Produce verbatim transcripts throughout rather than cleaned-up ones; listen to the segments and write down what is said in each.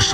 手。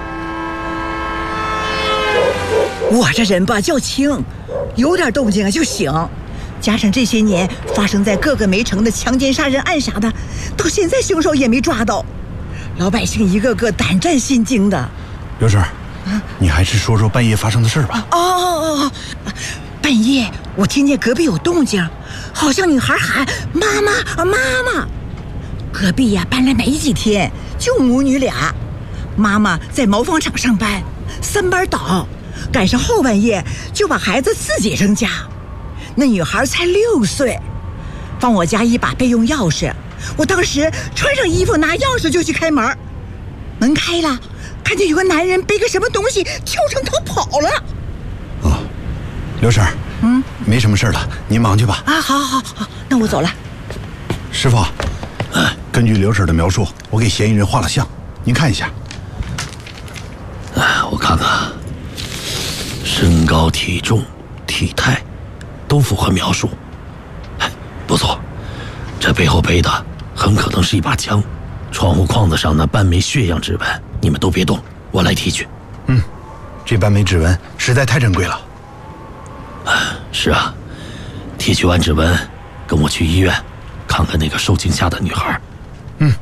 我这人吧较轻，有点动静就醒。加上这些年发生在各个煤城的强奸、杀人案啥的，到现在凶手也没抓到，老百姓一个个胆战心惊的。 刘婶，啊，你还是说说半夜发生的事吧。 哦哦哦哦，半夜我听见隔壁有动静，好像女孩喊妈妈啊妈妈。隔壁呀搬来没几天，就母女俩，妈妈在毛纺厂上班，三班倒，赶上后半夜就把孩子自己扔家。那女孩才六岁，放我家一把备用钥匙，我当时穿上衣服拿钥匙就去开门，门开了，看见有个男人背个什么东西跳城逃跑了。 哦，刘婶，嗯，没什么事了，您忙去吧。 啊，好好好，那我走了。 师傅，啊，根据刘婶的描述，我给嫌疑人画了像，您看一下。 哎，我看看，身高、体重、体态都符合描述。哎，不错，这背后背的很可能是一把枪。窗户框子上那半枚血样指纹，你们都别动，我来提取。 嗯，这半枚指纹实在太珍贵了。 哎，是啊，提取完指纹，跟我去医院看看那个受惊吓的女孩。 嗯。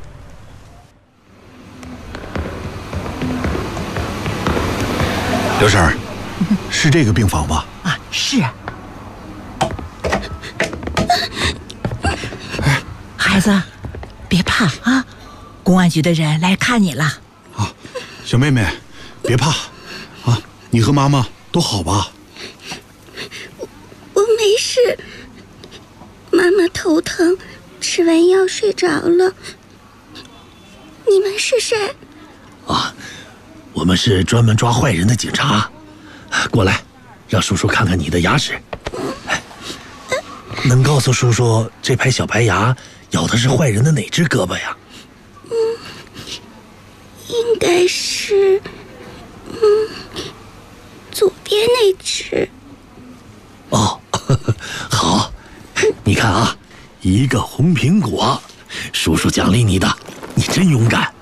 刘婶，是这个病房吧？ 啊，是。孩子，别怕啊，公安局的人来看你了。 啊，小妹妹，别怕，啊，你和妈妈都好吧？ 我我没事，妈妈头疼，吃完药睡着了。你们是谁？ 啊，我们是专门抓坏人的警察。过来，让叔叔看看你的牙齿。哎，能告诉叔叔这排小白牙咬的是坏人的哪只胳膊呀？ 嗯，应该是，嗯，左边那只。 哦，呵呵，好，你看啊，一个红苹果，叔叔奖励你的，你真勇敢。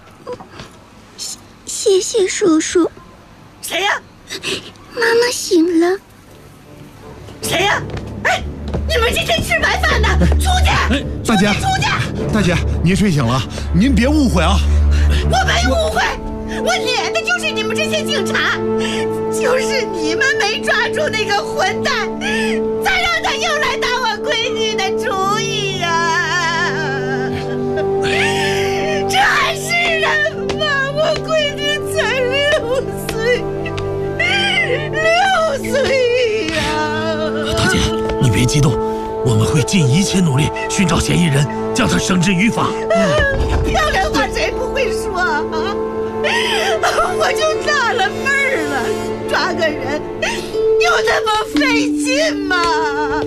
谢谢叔叔。 谁呀？ 妈妈醒了。 谁呀？哎，你们这些吃白饭的，出去！ 哎，大姐， 出去！ 大姐，您睡醒了，您别误会啊。 我没误会，我撵的就是你们这些警察，就是你们没抓住那个混蛋，才让他又来打我闺女的主意呀、啊！这还是人吗？我闺女才六岁，六岁呀、啊！ 大姐，你别激动，我们会尽一切努力寻找嫌疑人，将他绳之于法。 漂亮话谁不会说啊？我就纳了闷儿了，抓个人有那么费劲吗？